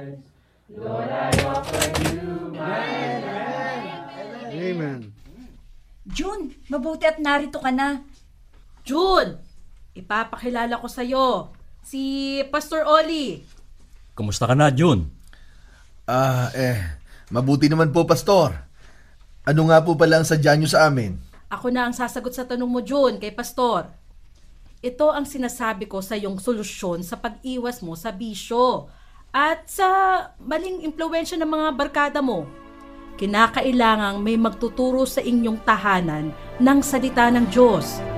Amen. June, mabuti at narito ka na. June, ipapakilala ko sa'yo si Pastor Oli. Kumusta ka na, June? Mabuti naman po, Pastor. Ano nga po pala ang sadya nyo sa amin? Ako na ang sasagot sa tanong mo, June, kay Pastor. Ito ang sinasabi ko sa iyong solusyon sa pag-iwas mo sa bisyo at sa maling impluwensya ng mga barkada mo. Kinakailangang may magtuturo sa inyong tahanan ng salita ng Diyos.